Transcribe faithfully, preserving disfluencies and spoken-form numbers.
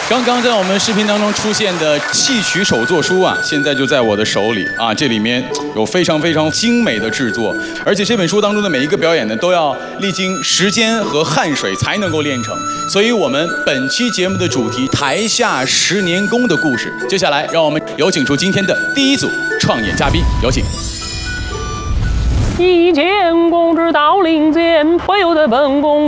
刚刚在我们视频当中出现的戏曲手作书啊，现在就在我的手里啊。这里面有非常非常精美的制作，而且这本书当中的每一个表演呢，都要历经时间和汗水才能够练成。所以，我们本期节目的主题“台下十年功”的故事。接下来，让我们有请出今天的第一组创演嘉宾，有请。 一见公之到林间，不由得本宫